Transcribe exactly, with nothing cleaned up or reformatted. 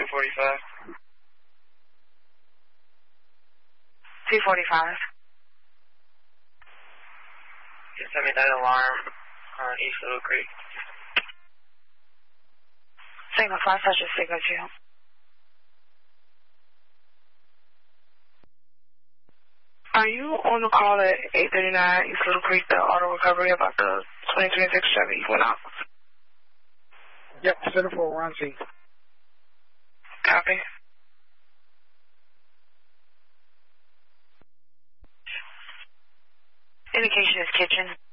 forty-five. two forty-five. You sent me that alarm on East Little Creek. Signal five, such as Signal two. Are you on the call at eight thirty-nine East Little Creek, the auto recovery about the twenty twenty-six Chevy went out? Yep, center for Ron C. Copy. Indication is kitchen.